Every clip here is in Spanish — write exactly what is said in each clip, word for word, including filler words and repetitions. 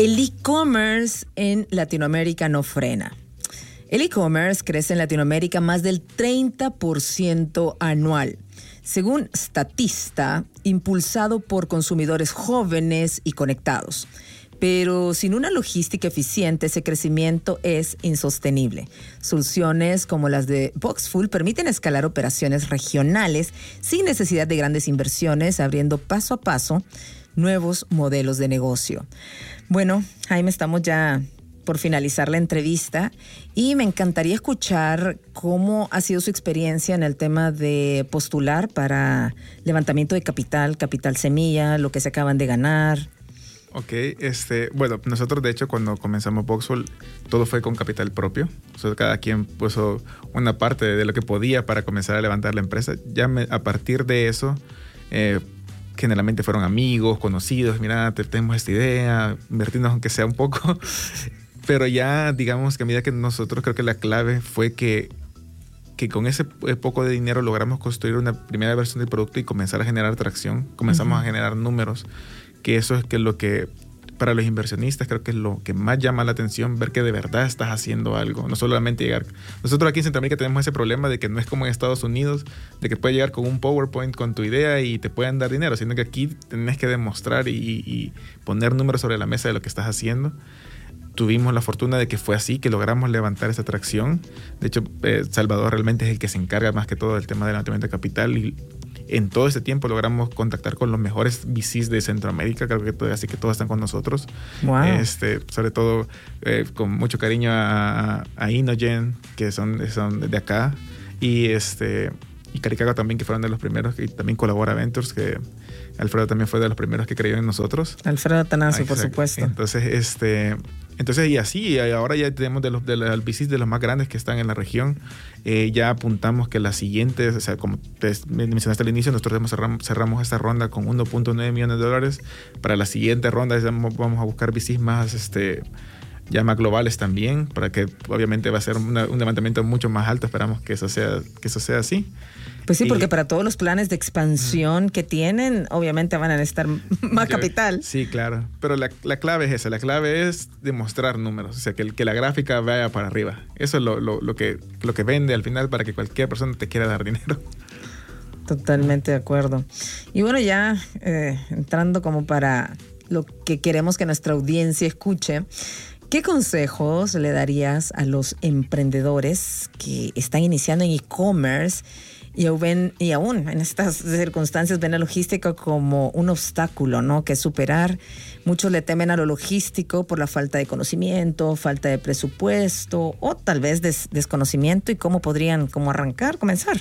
El e-commerce en Latinoamérica no frena. El e-commerce crece en Latinoamérica más del treinta por ciento anual, según Statista, impulsado por consumidores jóvenes y conectados. Pero sin una logística eficiente, ese crecimiento es insostenible. Soluciones como las de Boxful permiten escalar operaciones regionales sin necesidad de grandes inversiones, abriendo paso a paso nuevos modelos de negocio. Bueno, Jaime, estamos ya por finalizar la entrevista y me encantaría escuchar cómo ha sido su experiencia en el tema de postular para levantamiento de capital, capital semilla, lo que se acaban de ganar. Ok, este, bueno, nosotros de hecho cuando comenzamos Boxful todo fue con capital propio. O sea, cada quien puso una parte de lo que podía para comenzar a levantar la empresa. Ya me, a partir de eso, eh, generalmente fueron amigos, conocidos, mira, tenemos esta idea, invertirnos aunque sea un poco. Pero ya, digamos que a medida que nosotros, creo que la clave fue que, que con ese poco de dinero logramos construir una primera versión del producto y comenzar a generar tracción. Comenzamos uh-huh. a generar números, que eso es que lo que para los inversionistas creo que es lo que más llama la atención, ver que de verdad estás haciendo algo, no solamente llegar. Nosotros aquí en Centroamérica tenemos ese problema de que no es como en Estados Unidos, de que puedes llegar con un PowerPoint con tu idea y te pueden dar dinero, sino que aquí tenés que demostrar y, y poner números sobre la mesa de lo que estás haciendo. Tuvimos la fortuna de que fue así, que logramos levantar esa atracción. De hecho, eh, Salvador realmente es el que se encarga más que todo del tema del levantamiento de capital y en todo este tiempo logramos contactar con los mejores V Cs de Centroamérica, creo que todo, así que todos están con nosotros. Wow. Este, sobre todo eh, con mucho cariño a, a Inogen, que son, son de acá, y, este, y Caricago también, que fueron de los primeros, y también Colabora Ventures, que Alfredo también fue de los primeros que creyó en nosotros. Alfredo Atanasio, por supuesto. Entonces, este... Entonces, y así, ahora ya tenemos de los, de los V Cs de los más grandes que están en la región. Eh, ya apuntamos que la siguiente, o sea, como te mencionaste al inicio, nosotros cerramos, cerramos esta ronda con uno punto nueve millones de dólares. Para la siguiente ronda vamos a buscar V Cs más, este, ya más globales también, para que obviamente va a ser una, un levantamiento mucho más alto. Esperamos que eso sea, que eso sea así. Pues sí, y, porque para todos los planes de expansión que tienen, obviamente van a necesitar más yo, capital. Sí, claro. Pero la, la clave es esa. La clave es demostrar números. O sea, que, que la gráfica vaya para arriba. Eso es lo, lo, lo, que, lo que vende al final para que cualquier persona te quiera dar dinero. Totalmente de acuerdo. Y bueno, ya eh, entrando como para lo que queremos que nuestra audiencia escuche, ¿qué consejos le darías a los emprendedores que están iniciando en e-commerce y aún, y aún en estas circunstancias ven la logística como un obstáculo, ¿no?, que superar? Muchos le temen a lo logístico por la falta de conocimiento, falta de presupuesto o tal vez des, desconocimiento. ¿Y cómo podrían cómo arrancar, comenzar?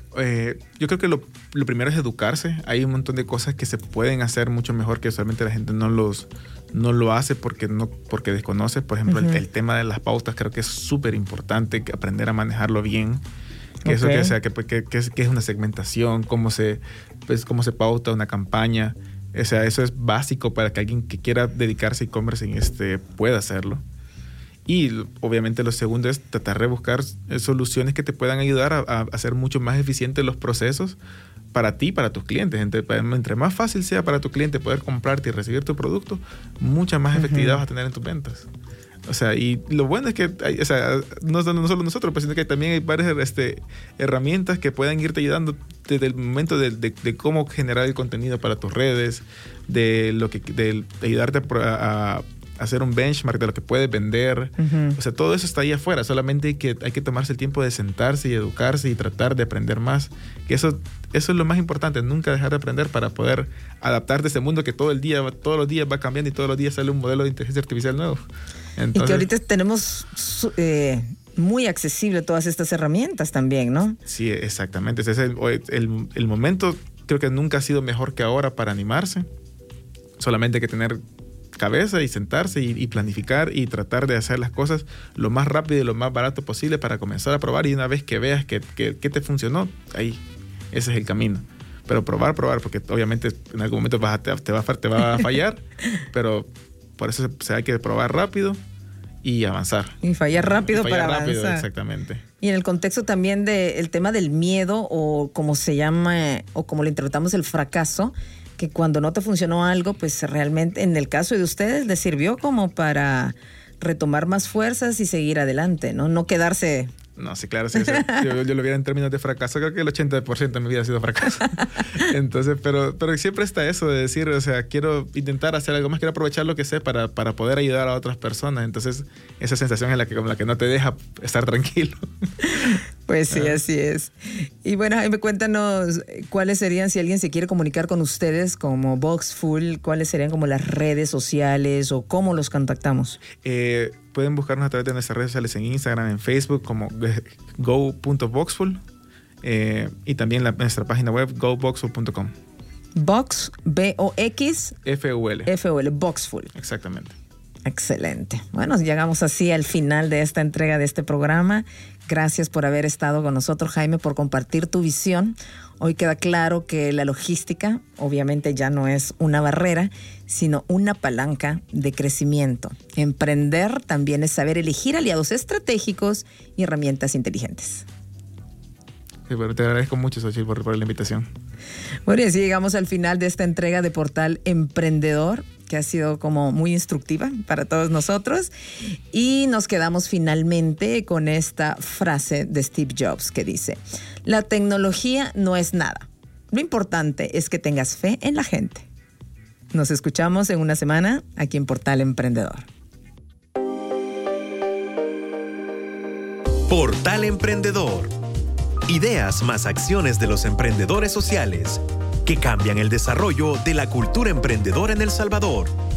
Eh, yo creo que lo, lo primero es educarse. Hay un montón de cosas que se pueden hacer mucho mejor que usualmente la gente no los no lo hace porque no porque desconoce. Por ejemplo, uh-huh. el, el tema de las pautas creo que es súper importante aprender a manejarlo bien. Que okay. eso que, sea, que, que, que, es, que es una segmentación, cómo se, pues, cómo se pauta una campaña. O sea, eso es básico para que alguien que quiera dedicarse a e-commerce en este pueda hacerlo. Y obviamente lo segundo es tratar de buscar soluciones que te puedan ayudar a, a hacer mucho más eficientes los procesos para ti y para tus clientes. Entre, entre más fácil sea para tu cliente poder comprarte y recibir tu producto, mucha más efectividad uh-huh. vas a tener en tus ventas. O sea, y lo bueno es que hay, o sea, no, no solo nosotros, pues, sino que también hay varias este, herramientas que puedan irte ayudando desde el momento de, de, de cómo generar el contenido para tus redes, de lo que de, de ayudarte a, a hacer un benchmark de lo que puedes vender. Uh-huh. O sea, todo eso está ahí afuera. Solamente hay que, hay que tomarse el tiempo de sentarse y educarse y tratar de aprender más. Que eso, eso es lo más importante. Nunca dejar de aprender para poder adaptarte a este mundo que todo el día, todos los días va cambiando y todos los días sale un modelo de inteligencia artificial nuevo. Entonces, y que ahorita tenemos eh, muy accesible todas estas herramientas también, ¿no? Sí, exactamente. Ese es el, el, el momento, creo que nunca ha sido mejor que ahora para animarse. Solamente hay que tener cabeza y sentarse y, y planificar y tratar de hacer las cosas lo más rápido y lo más barato posible para comenzar a probar, y una vez que veas que, que, que te funcionó, ahí, ese es el camino. Pero probar, probar, porque obviamente en algún momento vas a, te, te, va, te va a fallar, pero por eso se, se hay que probar rápido y avanzar. Y fallar rápido y fallar para rápido, avanzar. Exactamente. Y en el contexto también del tema del miedo, o como se llama, o como lo interpretamos, el fracaso, que cuando no te funcionó algo, pues realmente en el caso de ustedes les sirvió como para retomar más fuerzas y seguir adelante, ¿no? No quedarse... No, sí, claro, sí. O sea, yo, yo lo viera en términos de fracaso, creo que el ochenta por ciento de mi vida ha sido fracaso. Entonces, pero, pero siempre está eso de decir, o sea, quiero intentar hacer algo más, quiero aprovechar lo que sé para, para poder ayudar a otras personas. Entonces, esa sensación es la que, como la que no te deja estar tranquilo. Pues sí, así es. Y bueno, Jaime, cuéntanos cuáles serían, si alguien se quiere comunicar con ustedes como Voxful, cuáles serían como las redes sociales o cómo los contactamos. Eh, pueden buscarnos a través de nuestras redes sociales en Instagram, en Facebook, como go punto voxful eh, y también la, nuestra página web go voxful punto com. Vox, B O X F U L. F U L, Voxful. Exactamente. Excelente. Bueno, llegamos así al final de esta entrega de este programa. Gracias por haber estado con nosotros, Jaime, por compartir tu visión. Hoy queda claro que la logística obviamente ya no es una barrera, sino una palanca de crecimiento. Emprender también es saber elegir aliados estratégicos y herramientas inteligentes. Sí, bueno, te agradezco mucho, Xochitl, por, por la invitación. Bueno, y así llegamos al final de esta entrega de Portal Emprendedor, que ha sido como muy instructiva para todos nosotros. Y nos quedamos finalmente con esta frase de Steve Jobs que dice: la tecnología no es nada. Lo importante es que tengas fe en la gente. Nos escuchamos en una semana aquí en Portal Emprendedor. Portal Emprendedor. Ideas más acciones de los emprendedores sociales que cambian el desarrollo de la cultura emprendedora en El Salvador.